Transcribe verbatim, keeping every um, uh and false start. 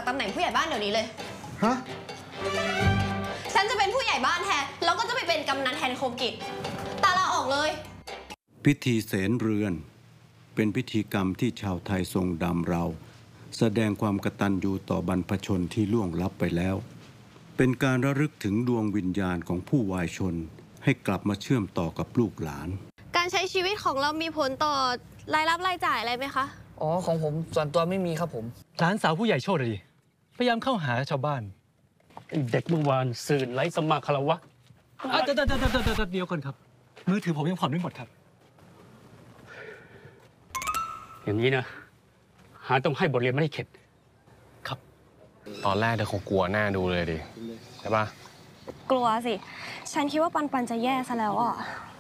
ตำแหน่งผู้ใหญ่บ้านเดี๋ยวนี้เลยฮะฉันจะเป็นผู้ใหญ่บ้านแทนแล้วก็จะไปเป็นกำนันแทนคมกิจตาลาออกเลยพิธีเสนเรือนเป็นพิธีกรรมที่ชาวไทยทรงดำเราแสดงความกตัญญูต่อบรรพชนที่ล่วงลับไปแล้วเป็นการระลึกถึงดวงวิญญาณของผู้วายชนให้กลับมาเชื่อมต่อกับลูกหลานการใช้ชีวิตของเรามีผลต่อรายรับรายจ่ายอะไรไหมคะอ๋อของผมส่วนตัวไม่มีครับผมหลานสาวผู้ใหญ่โชคดีพยายามเข้าหาชาวบ้านเด็กเมื่อวานสื่อไร้สมาคารวะเดี๋ยวเดี๋ยวเดี๋ยวก่อนครับมือถือผมยังผ่อนไม่หมดครับอย่างนี้นะหาต้องให้บทเรียนไม่ให้เข็ดครับตอนแรกเธอคงกลัวหน้าดูเลยดิใช่ปะกลัวสิฉันคิดว่าปันปันจะแย่ซะแล้วอ่ะ